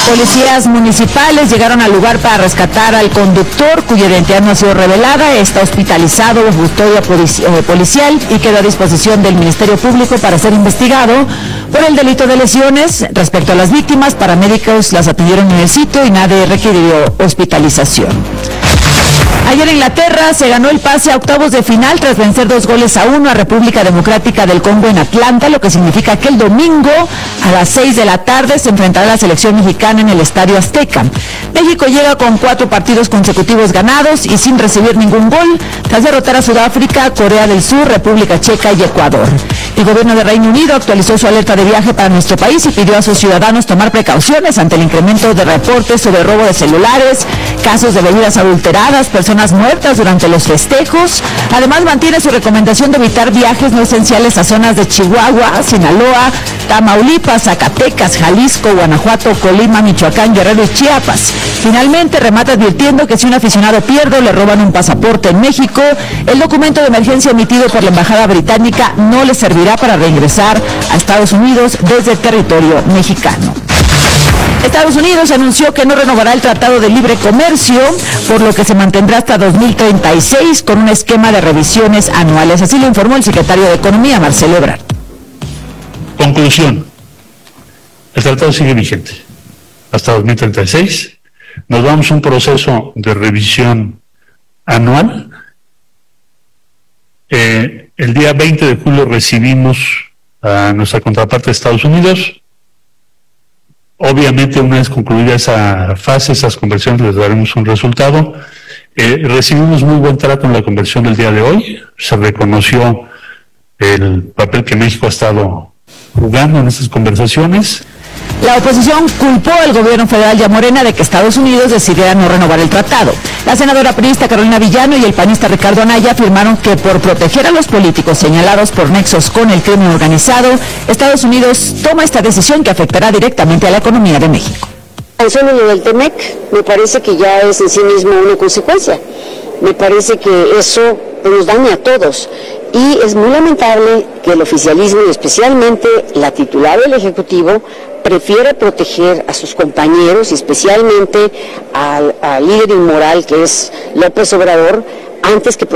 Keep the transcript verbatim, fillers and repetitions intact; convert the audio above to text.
Policías municipales llegaron al lugar para rescatar al conductor, cuya identidad no ha sido revelada. Está hospitalizado bajo custodia policial y quedó a disposición del Ministerio Público para ser investigado por el delito de lesiones. Respecto a las víctimas, paramédicos las atendieron en el sitio y nadie requirió hospitalización. Ayer en Inglaterra se ganó el pase a octavos de final tras vencer dos goles a uno a República Democrática del Congo en Atlanta, lo que significa que el domingo a las seis de la tarde se enfrentará la selección mexicana en el Estadio Azteca. México llega con cuatro partidos consecutivos ganados y sin recibir ningún gol, tras derrotar a Sudáfrica, Corea del Sur, República Checa y Ecuador. El gobierno de Reino Unido actualizó su alerta de viaje para nuestro país y pidió a sus ciudadanos tomar precauciones ante el incremento de reportes sobre robo de celulares, casos de bebidas adulteradas, personas muertas durante los festejos. Además, mantiene su recomendación de evitar viajes no esenciales a zonas de Chihuahua, Sinaloa, Tamaulipas, Zacatecas, Jalisco, Guanajuato, Colima, Michoacán, Guerrero y Chiapas. Finalmente, remata advirtiendo que si un aficionado pierde o le roban un pasaporte en México, el documento de emergencia emitido por la Embajada Británica no le servirá para reingresar a Estados Unidos desde el territorio mexicano. Estados Unidos anunció que no renovará el Tratado de Libre Comercio, por lo que se mantendrá hasta dos mil treinta y seis con un esquema de revisiones anuales. Así lo informó el secretario de Economía, Marcelo Ebrard. Conclusión. El tratado sigue vigente hasta dos mil treinta y seis. Nos vamos a un proceso de revisión anual. Eh, el día veinte de julio recibimos a nuestra contraparte de Estados Unidos. Obviamente, una vez concluida esa fase, esas conversiones, les daremos un resultado. Eh, recibimos muy buen trato en la conversión del día de hoy. Se reconoció el papel que México ha estado jugando en estas conversaciones. La oposición culpó al gobierno federal y a Morena de que Estados Unidos decidiera no renovar el tratado. La senadora priista Carolina Villano y el panista Ricardo Anaya afirmaron que por proteger a los políticos señalados por nexos con el crimen organizado, Estados Unidos toma esta decisión que afectará directamente a la economía de México. Solo lo del Temec me parece que ya es en sí mismo una consecuencia. Me parece que eso nos daña a todos. Y es muy lamentable que el oficialismo, y especialmente la titular del Ejecutivo, prefiere proteger a sus compañeros y especialmente al, al líder inmoral que es López Obrador, antes que